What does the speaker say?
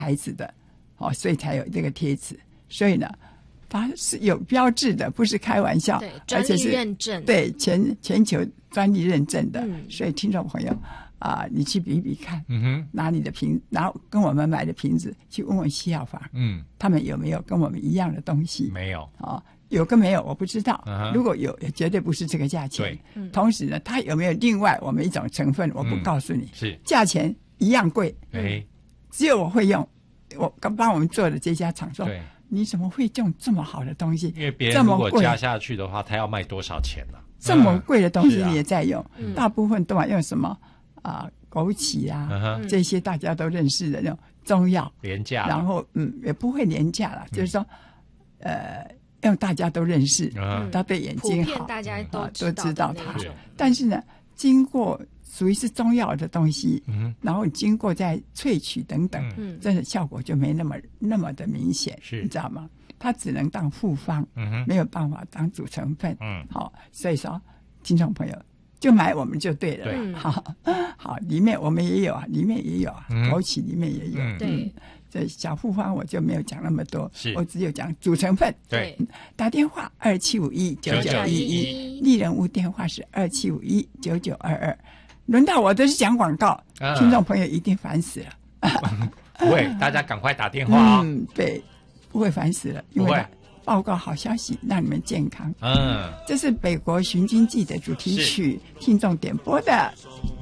孩子的，所以才有这个贴纸。所以呢，它是有标志的，不是开玩笑， 对，专利认证， 对，全球专利认证的。所以听众朋友你去比比看，拿你的然后跟我们买的瓶子去问问西药房，他们有没有跟我们一样的东西？没有有跟没有我不知道，如果有，绝对不是这个价钱。对，同时呢，它有没有另外我们一种成分，我不告诉你，是价钱一样贵，只有我会用，我刚帮我们做的这家厂说，你怎么会用这么好的东西？因为别人如果加下去的话，他要卖多少钱呢？这么贵的东西你也在用，大部分都用什么枸杞这些大家都认识的那种中药，廉价，然后也不会廉价了，就是说用大家都认识，它对眼睛好，大家都知道它。但是呢，经过属于是中药的东西，然后经过再萃取等等，真的效果就没那么的明显，你知道吗？它只能当复方，没有办法当主成分。好，所以说听众朋友就买我们就对了。对，好，里面我们也有里面也有枸杞里面也有。对。这小复方我就没有讲那么多，我只有讲主成分。对，打电话27519911，丽人屋电话是27519922。轮到我都是讲广告，听众朋友一定烦死了。 不会，大家赶快打电话对，不会烦死了，因为报告好消息，让你们健康。这是北国寻经记的主题曲，听众点播的。